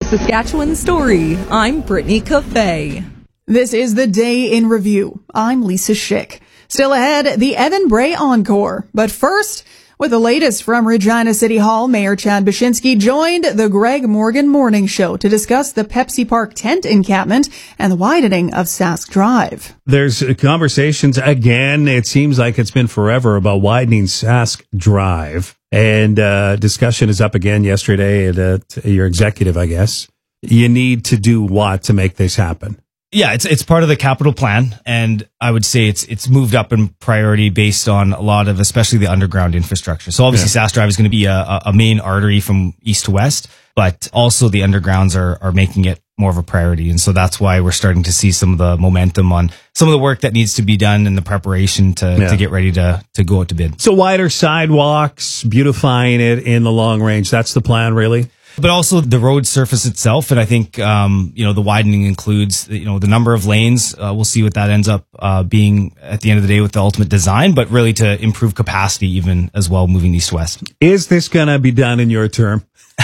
Saskatchewan Story. I'm Brittany Cafe. This is the Day in Review. I'm Lisa Schick. Still ahead, the Evan Bray Encore. But first, with the latest from Regina City Hall, Mayor Chad Baczynski joined the Greg Morgan Morning Show to discuss the Pepsi Park tent encampment and the widening of Sask Drive. There's conversations again. It seems like it's been forever about widening Sask Drive. And discussion is up again yesterday at your executive, I guess. You need to do what to make this happen? Yeah, it's part of the capital plan, and I would say it's moved up in priority based on a lot of, especially the underground infrastructure. So obviously, Sask Drive is going to be a main artery from east to west, but also the undergrounds are making it more of a priority, and so that's why we're starting to see some of the momentum on some of the work that needs to be done in the preparation to get ready to go out to bid. So wider sidewalks, beautifying it in the long range. That's the plan, really. But also the road surface itself. And I think, the widening includes, the number of lanes. We'll see what that ends up being at the end of the day with the ultimate design, but really to improve capacity even as well, moving east to west. Is this going to be done in your term?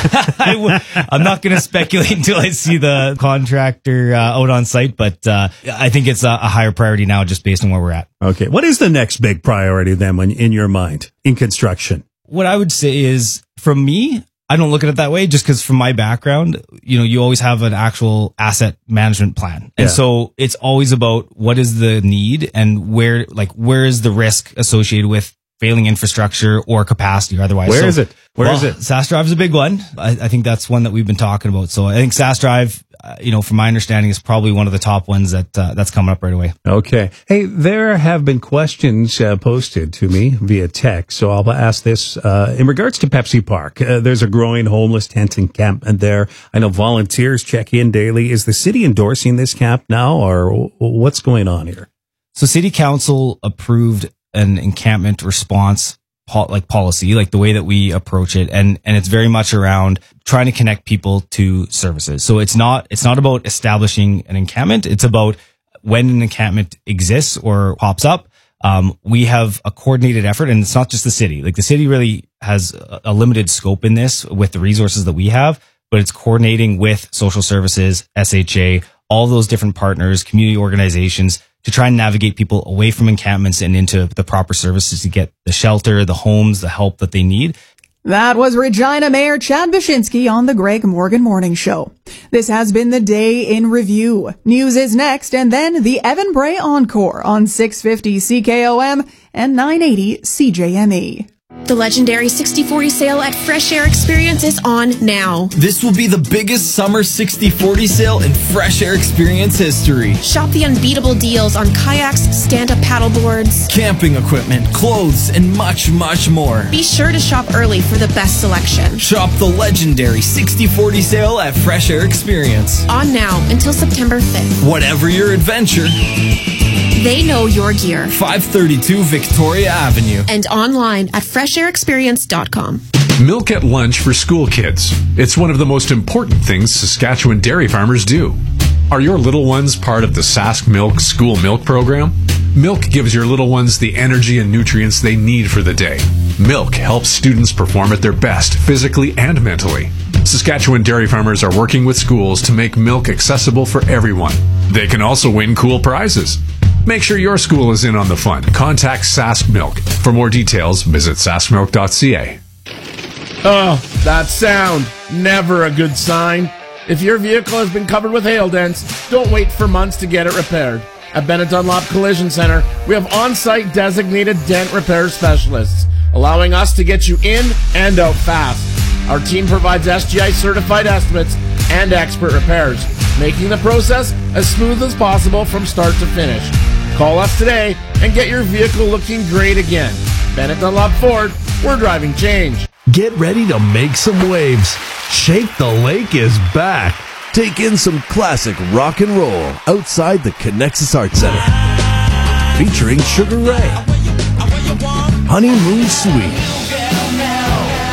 I'm not going to speculate until I see the contractor out on site, but I think it's a higher priority now just based on where we're at. Okay. What is the next big priority then in your mind in construction? What I would say is, from me, I don't look at it that way just because from my background, you always have an actual asset management plan. And so it's always about what is the need and where is the risk associated with failing infrastructure or capacity or otherwise. Where is it? Where is it? Sask Drive is a big one. I think that's one that we've been talking about. So I think Sask Drive, from my understanding, is probably one of the top ones that's coming up right away. Okay. Hey, there have been questions posted to me via text, so I'll ask this in regards to Pepsi Park. There's a growing homeless tent encampment there. I know volunteers check in daily. Is the city endorsing this camp now, or what's going on here? So City Council approved an encampment response policy, like the way that we approach it. And it's very much around trying to connect people to services. So it's not about establishing an encampment. It's about when an encampment exists or pops up. We have a coordinated effort, and it's not just the city. Like the city really has a limited scope in this with the resources that we have, but it's coordinating with social services, SHA, all those different partners, community organizations, to try and navigate people away from encampments and into the proper services to get the shelter, the homes, the help that they need. That was Regina Mayor Chad Baczynski on the Greg Morgan Morning Show. This has been the Day in Review. News is next, and then the Evan Bray Encore on 650 CKOM and 980 CJME. The legendary 60/40 sale at Fresh Air Experience is on now. This will be the biggest summer 60/40 sale in Fresh Air Experience history. Shop the unbeatable deals on kayaks, stand-up paddleboards, camping equipment, clothes, and much, much more. Be sure to shop early for the best selection. Shop the legendary 60/40 sale at Fresh Air Experience. On now until September 5th. Whatever your adventure, they know your gear. 532 Victoria Avenue. And online at freshairexperience.com. Milk at lunch for school kids. It's one of the most important things Saskatchewan dairy farmers do. Are your little ones part of the Sask Milk School Milk Program? Milk gives your little ones the energy and nutrients they need for the day. Milk helps students perform at their best, physically and mentally. Saskatchewan dairy farmers are working with schools to make milk accessible for everyone. They can also win cool prizes. Make sure your school is in on the fun. Contact Sask Milk. For more details, visit saskmilk.ca. Oh, that sound. Never a good sign. If your vehicle has been covered with hail dents, don't wait for months to get it repaired. At Bennett Dunlop Collision Center, we have on-site designated dent repair specialists, allowing us to get you in and out fast. Our team provides SGI-certified estimates and expert repairs, making the process as smooth as possible from start to finish. Call us today and get your vehicle looking great again. Bennett Dunlop Ford, we're driving change. Get ready to make some waves. Shake the Lake is back. Take in some classic rock and roll outside the Connexus Arts Center. Featuring Sugar Ray, Honeymoon Suite,